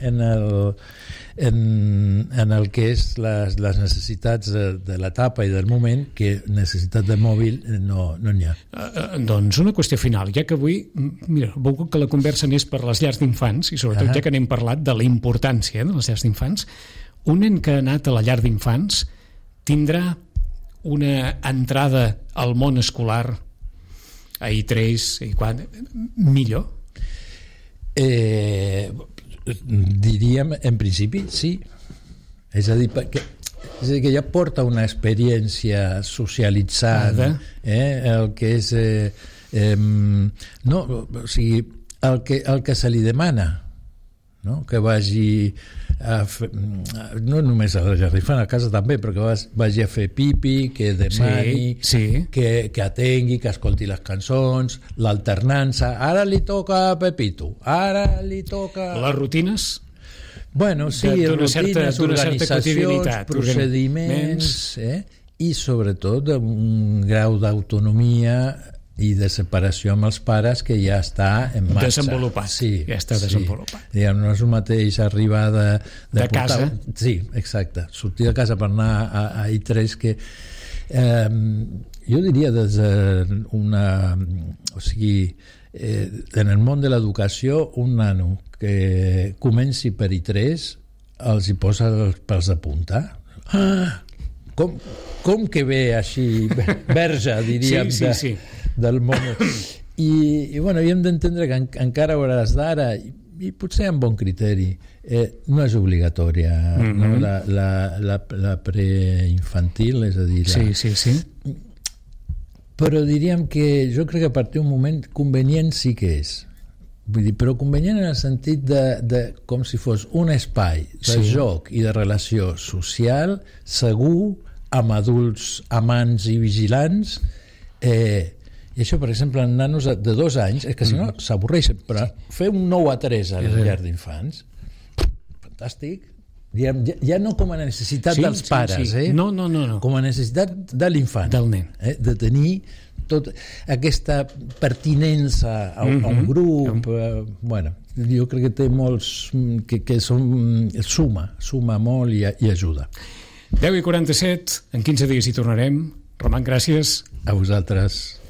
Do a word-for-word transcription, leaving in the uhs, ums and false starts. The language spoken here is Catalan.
en el, en, en el que és les, les necessitats de, de l'etapa i del moment, que necessitat de mòbil no no n'hi ha. Uh, doncs una qüestió final, ja que avui mira, vull que la conversa anés per les llars d'infants i sobretot uh-huh. ja que n'hem parlat de la importància de les llars d'infants, un nen que ha anat a la llar d'infants tindrà una entrada al món escolar a I tres i quan, millor? Eh, diríem, en principi, sí. És a dir, perquè, és a dir que ja porta una experiència socialitzada, eh, el que és... Eh, eh, no, o sigui, el que, el que se li demana, no? Que vagi a fer, no només a la llar d'infant, a casa també, però que vagi a fer pipi, que demani, sí, sí. Que, que atengui, que escolti les cançons, l'alternança. Ara li toca a Pepito, ara li toca... Les rutines? Bueno, sí, de, rutines, certa, organitzacions, procediments, eh? I sobretot un grau d'autonomia i de separació amb els pares que ja està en marxa. Desenvolupat. Sí, ja està sí. desenvolupat. Diguem, no és el mateix arribar de... De, de portar... casa. Sí, exacte. Sortir de casa per anar a, a I tres, que eh, jo diria des d'una... O sigui, eh, en el món de l'educació, un nano que comenci per I tres els hi posa els pèls de punta. Ah! Com, com que ve així verge, diríem, sí, sí, de, sí. del món. I, i bueno, hem d'entendre que en, encara hauràs d'ara, i, i potser amb bon criteri, eh, no és obligatòria, mm-hmm. no? la, la, la, la preinfantil, és a dir... La... Sí, sí, sí. Però diríem que jo crec que a partir d'un moment convenient sí que és. Vull dir, però convenient en el sentit de, de com si fos un espai de sí. joc i de relació social segur, amb adults amants i vigilants, eh, i això, per exemple, en nanos de dos anys, és que si no mm. s'avorreixen, però fer un nou a tres a la llar d'infants, fantàstic. Ja, ja no com a necessitat sí, dels pares, sí, sí. eh? No, no, no, no. Com a necessitat de l'infant. Del nen. Eh? De tenir tot aquesta pertinença a, mm-hmm. a un grup, eh, bueno, jo crec que té molts que, que són, suma, suma molt i, i ajuda. deu i quaranta-set, en quinze dies hi tornarem. Roman, gràcies. A vosaltres.